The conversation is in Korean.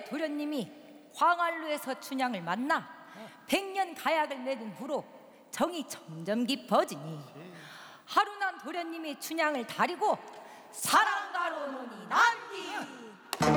도련님이 광활루에서 춘향을 만나 100년 가약을 맺은 후로 정이 점점 깊어지니 하루난 도련님이 춘향을 다리고 사랑가로 논이 난디